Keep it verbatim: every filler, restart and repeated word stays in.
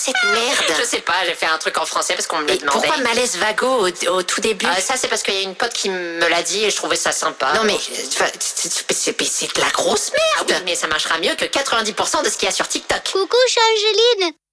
cette merde? Je sais pas, j'ai fait un truc en français parce qu'on me l'a Et demandé. pourquoi malaise vago au, au tout début? Euh, ça, c'est parce qu'il y a une pote qui me l'a dit et je trouvais ça sympa. Non mais, Donc, enfin, c'est c'est- c'est de la grosse ah merde. oui, mais ça marchera mieux que quatre-vingt-dix pour cent de ce qu'il y a sur TikTok. Coucou, je suis Angeline.